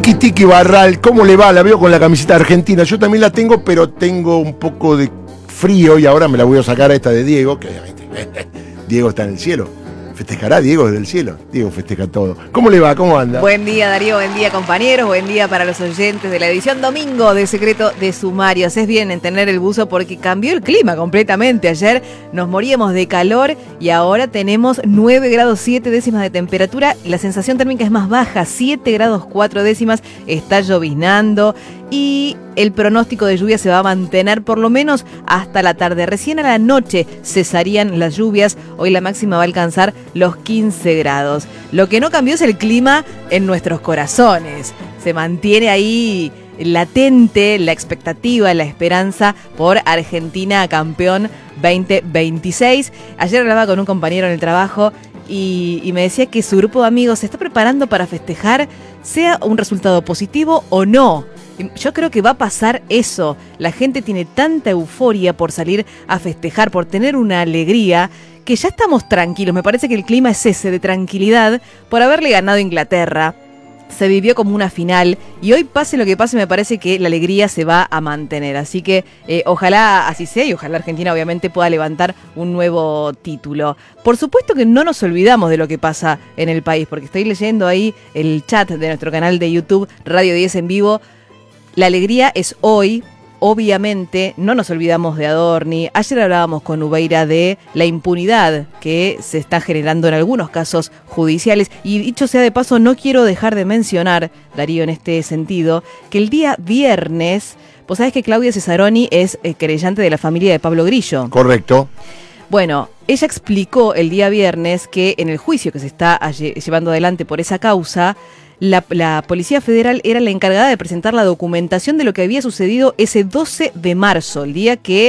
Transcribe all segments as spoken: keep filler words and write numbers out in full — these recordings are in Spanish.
Tiki Tiki Barral, ¿cómo le va? La veo con la camiseta argentina. Yo también la tengo, pero tengo un poco de frío y ahora me la voy a sacar a esta de Diego, que obviamente Diego está en el cielo. Festejará Diego desde el cielo. Diego festeja todo. ¿Cómo le va? ¿Cómo anda? Buen día, Darío. Buen día, compañeros. Buen día para los oyentes de la edición domingo de Secreto de Sumarios. Es bien en tener el buzo porque cambió el clima completamente. Ayer nos moríamos de calor y ahora tenemos nueve grados siete décimas de temperatura. La sensación térmica es más baja, siete grados cuatro décimas. Está lloviznando y el pronóstico de lluvia se va a mantener por lo menos hasta la tarde. Recién a la noche cesarían las lluvias. Hoy la máxima va a alcanzar los quince grados. Lo que no cambió es el clima en nuestros corazones. Se mantiene ahí latente la expectativa, la esperanza por Argentina campeón veinte veintiséis. Ayer hablaba con un compañero en el trabajo y, y me decía que su grupo de amigos se está preparando para festejar, sea un resultado positivo o no. Yo creo que va a pasar eso. La gente tiene tanta euforia por salir a festejar, por tener una alegría, que ya estamos tranquilos. Me parece que el clima es ese, de tranquilidad, por haberle ganado a Inglaterra. Se vivió como una final y hoy, pase lo que pase, me parece que la alegría se va a mantener. Así que eh, ojalá así sea y ojalá Argentina obviamente pueda levantar un nuevo título. Por supuesto que no nos olvidamos de lo que pasa en el país, porque estoy leyendo ahí el chat de nuestro canal de YouTube, Radio diez en vivo. La alegría es hoy, obviamente, no nos olvidamos de Adorni. Ayer hablábamos con Ubeira de la impunidad que se está generando en algunos casos judiciales. Y dicho sea de paso, no quiero dejar de mencionar, Darío, en este sentido, que el día viernes, vos sabés que Claudia Cesaroni es eh, querellante de la familia de Pablo Grillo. Correcto. Bueno, ella explicó el día viernes que en el juicio que se está llevando adelante por esa causa, La, la Policía Federal era la encargada de presentar la documentación de lo que había sucedido ese doce de marzo, el día que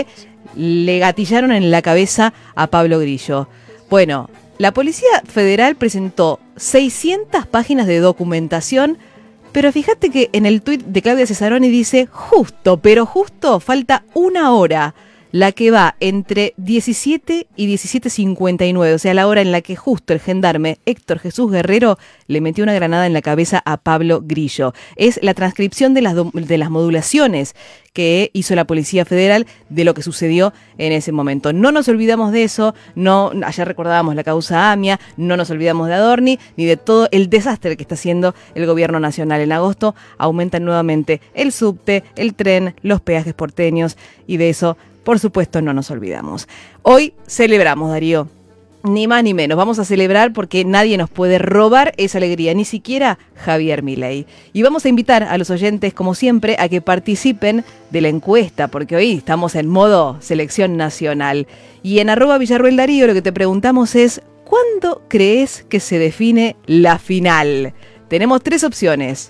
le gatillaron en la cabeza a Pablo Grillo. Bueno, la Policía Federal presentó seiscientas páginas de documentación, pero fíjate que en el tuit de Claudia Cesaroni dice, justo, pero justo, falta una hora, la que va entre diecisiete y diecisiete cincuenta y nueve, o sea, la hora en la que justo el gendarme Héctor Jesús Guerrero le metió una granada en la cabeza a Pablo Grillo. Es la transcripción de las, do- de las modulaciones que hizo la Policía Federal de lo que sucedió en ese momento. No nos olvidamos de eso, no, ayer recordábamos la causa AMIA, no nos olvidamos de Adorni, ni de todo el desastre que está haciendo el gobierno nacional. En agosto aumentan nuevamente el subte, el tren, los peajes porteños, y de eso, por supuesto, no nos olvidamos. Hoy celebramos, Darío. Ni más ni menos. Vamos a celebrar porque nadie nos puede robar esa alegría, ni siquiera Javier Milei. Y vamos a invitar a los oyentes, como siempre, a que participen de la encuesta, porque hoy estamos en modo selección nacional. Y en arroba Villarruel Darío lo que te preguntamos es, ¿cuándo crees que se define la final? Tenemos tres opciones.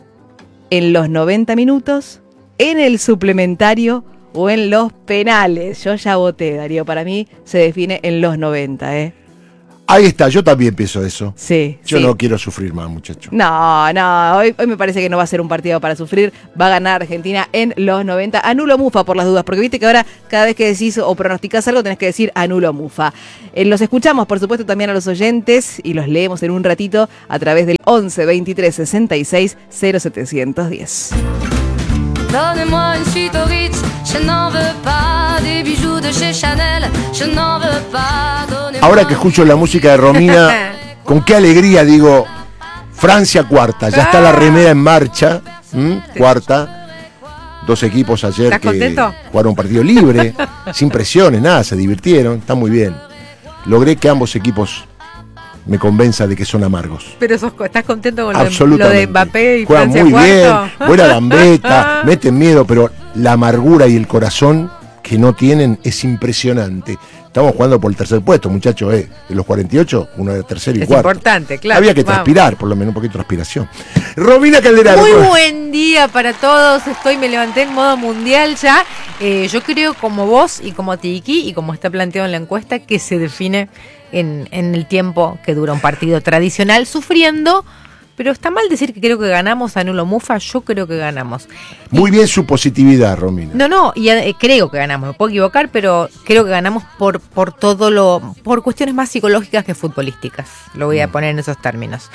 En los noventa minutos, en el suplementario o en los penales. Yo ya voté, Darío. Para mí se define en los noventa, ¿eh? Ahí está, yo también pienso eso. Sí, Yo sí. no quiero sufrir más, muchacho. No, no, hoy, hoy me parece que no va a ser un partido para sufrir. Va a ganar Argentina en los noventa. Anulo Mufa por las dudas, porque viste que ahora cada vez que decís o pronosticás algo tenés que decir anulo Mufa. Eh, los escuchamos, por supuesto, también a los oyentes y los leemos en un ratito a través del once veintitrés sesenta y seis cero setecientos diez. Donnez-moi une suite au Ritz, je n'en veux pas. Des bijoux de chez Chanel, je n'en veux pas. Donnez-moi... Ahora que escucho la música de Romina, con qué alegría digo, Francia cuarta, ya está la remera en marcha, ¿m? Cuarta, dos equipos ayer ¿Estás que contento? jugaron un partido libre, sin presiones, nada, se divirtieron, está muy bien. Logré que ambos equipos me convenza de que son amargos. Pero sos, ¿estás contento con lo de, lo Absolutamente. de Mbappé y Juegan Francia muy cuarto? bien, buena gambeta, meten miedo, pero la amargura y el corazón que no tienen es impresionante. Estamos jugando por el tercer puesto, muchachos, eh. De los cuarenta y ocho, uno de tercero y Es cuarto. importante, claro. Había que Vamos. transpirar, por lo menos un poquito de transpiración. Romina Calderaro. Muy buen día para todos. Estoy, me levanté en modo mundial ya. Eh, yo creo, como vos y como Tiki, y como está planteado en la encuesta, que se define en, en el tiempo que dura un partido tradicional, sufriendo. Pero está mal decir que creo que ganamos, anulo Mufa. Yo creo que ganamos. Muy bien su positividad, Romina. No, no, y eh, creo que ganamos, me puedo equivocar, pero creo que ganamos por por todo lo, por cuestiones más psicológicas que futbolísticas. Lo voy a poner en esos términos.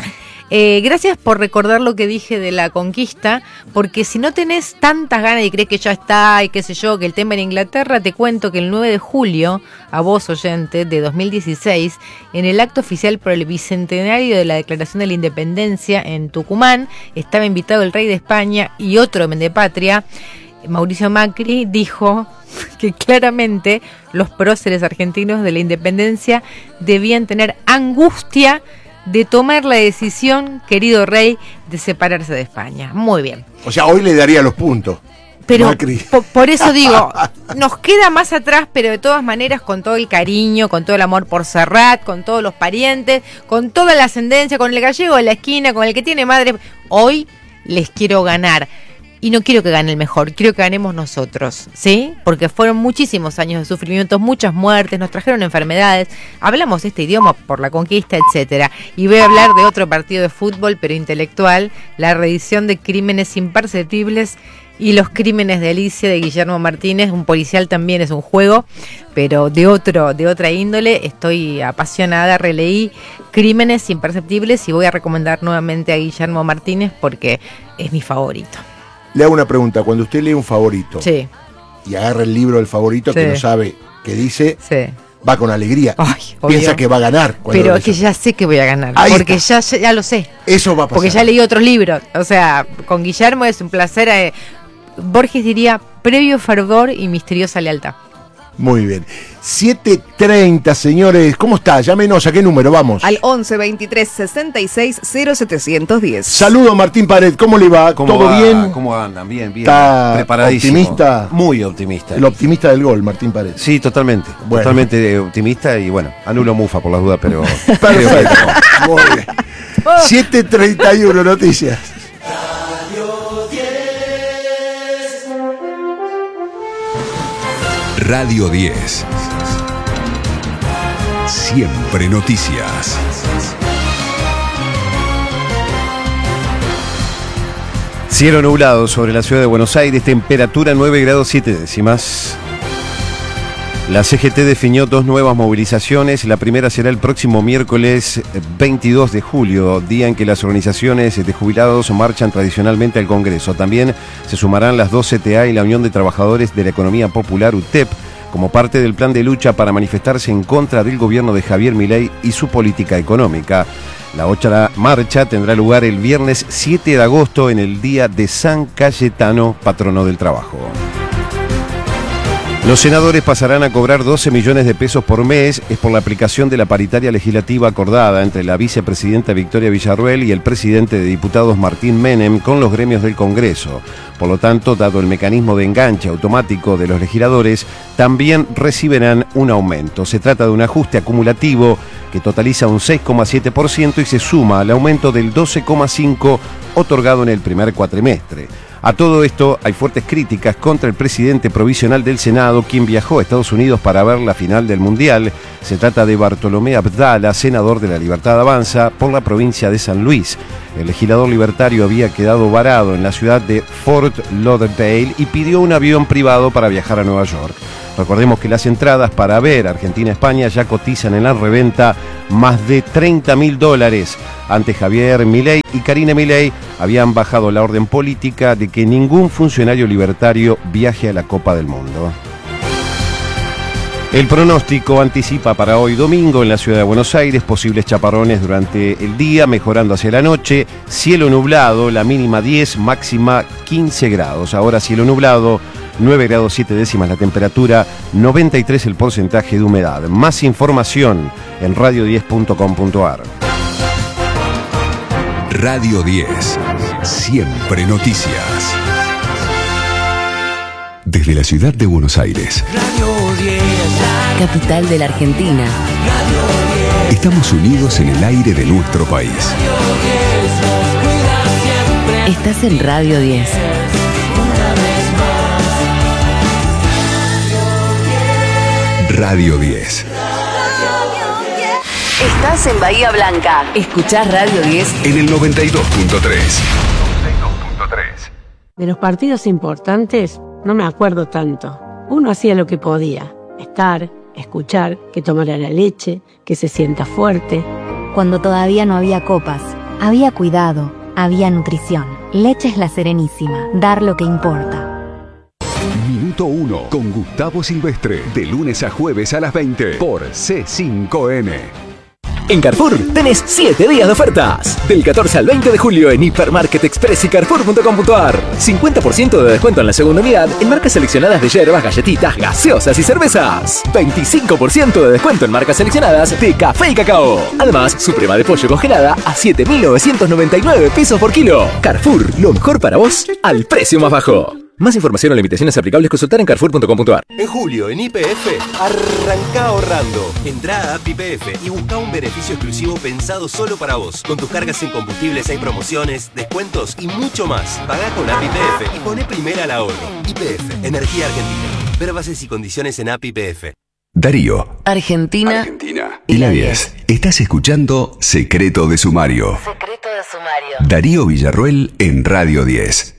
Eh, gracias por recordar lo que dije de la conquista, porque si no tenés tantas ganas y crees que ya está y qué sé yo, que el tema en Inglaterra, te cuento que el nueve de julio, a vos oyente, de dos mil dieciséis, en el acto oficial por el bicentenario de la Declaración de la Independencia en Tucumán, estaba invitado el rey de España y otro mendepatria, Mauricio Macri, dijo que claramente los próceres argentinos de la independencia debían tener angustia de tomar la decisión, querido rey, de separarse de España. Muy bien. O sea, hoy le daría los puntos. Pero po, por eso digo, nos queda más atrás, pero de todas maneras, con todo el cariño, con todo el amor por Serrat, con todos los parientes, con toda la ascendencia, con el gallego de la esquina, con el que tiene madre, hoy les quiero ganar. Y no quiero que gane el mejor, quiero que ganemos nosotros, ¿sí? Porque fueron muchísimos años de sufrimientos, muchas muertes, nos trajeron enfermedades, hablamos este idioma por la conquista, etcétera. Y voy a hablar de otro partido de fútbol, pero intelectual, la reedición de Crímenes Imperceptibles y los Crímenes de Alicia de Guillermo Martínez. Un policial también es un juego, pero de otro, de otra índole. Estoy apasionada, releí Crímenes Imperceptibles y voy a recomendar nuevamente a Guillermo Martínez porque es mi favorito. Le hago una pregunta, cuando usted lee un favorito sí. y agarra el libro del favorito sí. que no sabe qué dice, sí. va con alegría, Ay, piensa obvio. que va a ganar. Pero es que ya sé que voy a ganar, Ahí porque ya, ya lo sé. Eso va a pasar. Porque ya leí otros libros, o sea, con Guillermo es un placer. Eh, Borges diría, previo fervor y misteriosa lealtad. Muy bien. siete treinta, señores. ¿Cómo está? Llámenos. ¿A qué número vamos? Al once veintitrés sesenta y seis cero setecientos diez. Saludo, Martín Pared. ¿Cómo le va? ¿Cómo ¿Todo va? bien? ¿Cómo andan? Bien, bien. ¿Está preparadísimo. optimista? Muy optimista. El optimista del gol, Martín Pared. Sí, totalmente. Bueno. Totalmente optimista y bueno, anulo mufa por las dudas, pero... Perfecto. Muy bien. siete treinta y uno, noticias. Radio diez. Siempre noticias. Cielo nublado sobre la ciudad de Buenos Aires, temperatura nueve grados siete décimas. La C G T definió dos nuevas movilizaciones. La primera será el próximo miércoles veintidós de julio, día en que las organizaciones de jubilados marchan tradicionalmente al Congreso. También se sumarán las dos C T A y la Unión de Trabajadores de la Economía Popular, U T E P, como parte del plan de lucha para manifestarse en contra del gobierno de Javier Milei y su política económica. La otra marcha tendrá lugar el viernes siete de agosto en el día de San Cayetano, patrono del trabajo. Los senadores pasarán a cobrar doce millones de pesos por mes, es por la aplicación de la paritaria legislativa acordada entre la vicepresidenta Victoria Villarruel y el presidente de diputados Martín Menem con los gremios del Congreso. Por lo tanto, dado el mecanismo de enganche automático de los legisladores, también recibirán un aumento. Se trata de un ajuste acumulativo que totaliza un seis coma siete por ciento y se suma al aumento del doce coma cinco por ciento otorgado en el primer cuatrimestre. A todo esto hay fuertes críticas contra el presidente provisional del Senado, quien viajó a Estados Unidos para ver la final del Mundial. Se trata de Bartolomé Abdala, senador de la Libertad Avanza por la provincia de San Luis. El legislador libertario había quedado varado en la ciudad de Fort Lauderdale y pidió un avión privado para viajar a Nueva York. Recordemos que las entradas para ver Argentina-España ya cotizan en la reventa más de treinta mil dólares. Antes Javier Milei y Karina Milei habían bajado la orden política de que ningún funcionario libertario viaje a la Copa del Mundo. El pronóstico anticipa para hoy domingo en la ciudad de Buenos Aires posibles chaparrones durante el día, mejorando hacia la noche. Cielo nublado, la mínima diez, máxima quince grados. Ahora cielo nublado, nueve grados siete décimas la temperatura, noventa y tres el porcentaje de humedad. Más información en radio diez punto com punto ar. Radio diez. Siempre noticias. Desde la ciudad de Buenos Aires. Capital de la Argentina. Estamos unidos en el aire de nuestro país. Estás en Radio diez. Radio diez. Estás en Bahía Blanca. Escuchás Radio diez En el noventa y dos punto tres. De los partidos importantes no me acuerdo tanto. Uno hacía lo que podía. Estar, escuchar, que tomara la leche, que se sienta fuerte. Cuando todavía no había copas, Había cuidado, había nutrición. Leches La Serenísima. Dar lo que importa. Minuto uno con Gustavo Silvestre. De lunes a jueves a las veinte por C cinco N. En Carrefour tenés siete días de ofertas. Del catorce al veinte de julio en Hipermarket Express y Carrefour punto com punto ar. cincuenta por ciento de descuento en la segunda unidad en marcas seleccionadas de hierbas, galletitas, gaseosas y cervezas. veinticinco por ciento de descuento en marcas seleccionadas de café y cacao. Además, suprema de pollo congelada a siete mil novecientos noventa y nueve pesos por kilo. Carrefour, lo mejor para vos al precio más bajo. Más información o limitaciones aplicables consultar en Carrefour punto com punto ar. En julio, en Y P F, arranca ahorrando. Entrá a App Y P F y busca un beneficio exclusivo pensado solo para vos. Con tus cargas en combustibles hay promociones, descuentos y mucho más. Pagá con App Y P F y poné primera al ahorro. Y P F, Energía Argentina. Ver bases y condiciones en App Y P F. Darío. Argentina. Argentina. Y la diez. Estás escuchando Secreto de Sumario. Secreto de Sumario. Darío Villarruel en Radio diez.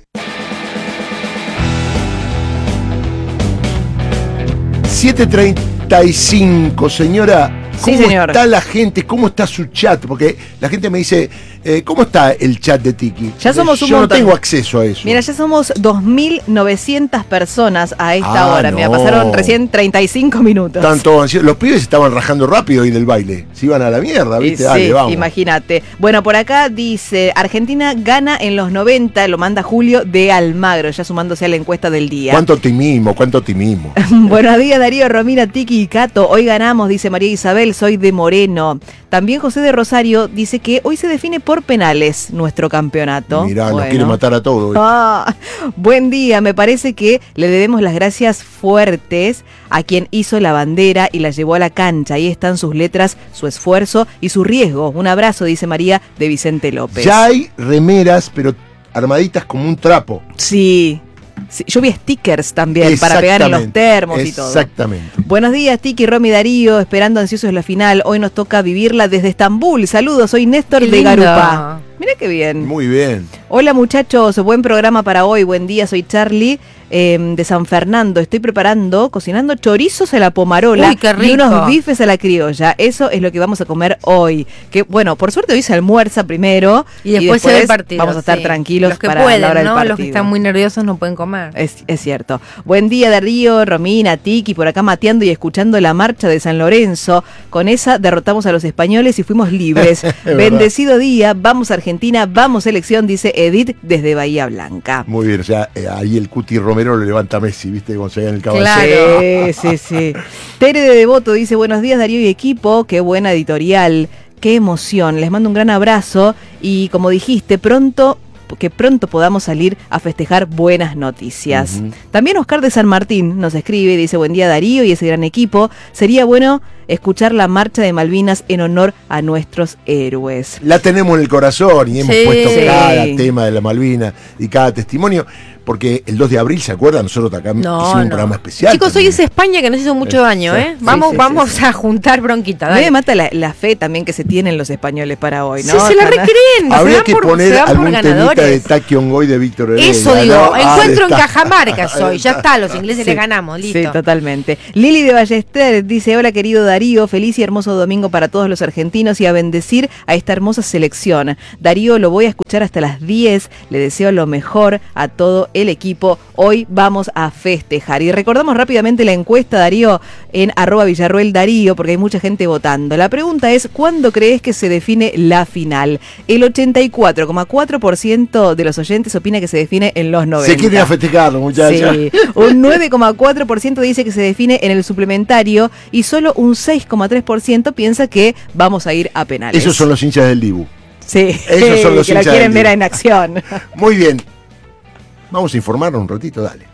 siete treinta y cinco, señora. ¿Cómo Sí, señor. está la gente? ¿Cómo está su chat? Porque la gente me dice, eh, ¿cómo está el chat de Tiki? Ya somos un Yo no montón. tengo acceso a eso. Mira, ya somos dos mil novecientas personas a esta Ah, hora. Mira, no. pasaron recién treinta y cinco minutos. Están todos ansiosos. Los pibes estaban rajando rápido hoy del baile. Se iban a la mierda, Y ¿viste? Dale, sí, vamos. imagínate. Bueno, por acá dice, Argentina gana en los noventa, lo manda Julio de Almagro, ya sumándose a la encuesta del día. ¿Cuánto optimismo? ¿Cuánto optimismo? Buenos días, Darío, Romina, Tiki y Cato. Hoy ganamos, dice María Isabel, soy de Moreno. También José de Rosario dice que hoy se define por penales nuestro campeonato. Mirá, nos Bueno. quiere matar a todos. Ah, buen día, me parece que le debemos las gracias fuertes a quien hizo la bandera y la llevó a la cancha. Ahí están sus letras, su esfuerzo y su riesgo. Un abrazo, dice María de Vicente López. Ya hay remeras, pero armaditas como un trapo. Sí. Sí, yo vi stickers también para pegar en los termos y todo. Exactamente. Buenos días, Tiki, Romy, Darío, esperando ansiosos la final. Hoy nos toca vivirla desde Estambul. Saludos, soy Néstor Qué de lindo. Garupá. Mira qué bien. Muy bien. Hola muchachos, buen programa para hoy. Buen día, soy Charlie eh, de San Fernando. Estoy preparando, cocinando chorizos a la pomarola Uy, qué y rico. unos bifes a la criolla. Eso es lo que vamos a comer hoy. Que bueno, por suerte hoy se almuerza primero Y después, se ve el partido. Vamos a estar sí. tranquilos Los que para pueden, la hora del ¿no? partido. Los que están muy nerviosos no pueden comer. Es, es cierto. Buen día, Darío, Romina, Tiki, por acá mateando y escuchando la marcha de San Lorenzo. Con esa derrotamos a los españoles y fuimos libres. Bendecido día, vamos Argentina, vamos selección, dice Edith desde Bahía Blanca. Muy bien. O sea, eh, ahí el Cuti Romero lo levanta a Messi, ¿viste? Cuando se ve en el caballero. Claro. Sí, sí, sí. Tere de Devoto dice, buenos días Darío y equipo, qué buena editorial, qué emoción. Les mando un gran abrazo y como dijiste, pronto... que pronto podamos salir a festejar buenas noticias. Uh-huh. También Oscar de San Martín nos escribe y dice, buen día Darío y ese gran equipo. Sería bueno escuchar la marcha de Malvinas en honor a nuestros héroes. La tenemos en el corazón y hemos Sí. puesto cada Sí. tema de la Malvina y cada testimonio, porque el dos de abril, ¿se acuerdan? Nosotros acá hicimos un programa especial. Chicos, hoy también. es España que nos hizo mucho Es- daño, sí, ¿eh? sí, Vamos, sí, vamos sí, sí. a juntar bronquita. A mí dale. me mata la, la fe también que se tienen los españoles para hoy, ¿no? Sí, se la Ojalá- recreen. se Habría dan que por- poner se dan por algún temita de ganadores. Taki Ongoy de Víctor Heredia. Eso digo, ¿no? Ah, encuentro en está. Cajamarca soy, ya está, los ingleses Sí, le ganamos, listo. Sí, totalmente. Lili de Ballester dice, hola querido Darío, feliz y hermoso domingo para todos los argentinos y a bendecir a esta hermosa selección. Darío, lo voy a escuchar hasta las diez, le deseo lo mejor a todo el equipo. Hoy vamos a festejar. Y recordamos rápidamente la encuesta, Darío, en arroba Villarruel Darío, porque hay mucha gente votando. La pregunta es, ¿cuándo crees que se define la final? El ochenta y cuatro coma cuatro por ciento de los oyentes opina que se define en los noventa. Se quieren a festejarlo, muchachos. Sí, un nueve coma cuatro por ciento dice que se define en el suplementario y solo un seis coma tres por ciento piensa que vamos a ir a penales. Esos son los hinchas del Dibu. Sí, esos son los que la hinchas quieren del ver Dibu. en acción. Muy bien. Vamos a informarnos un ratito, dale.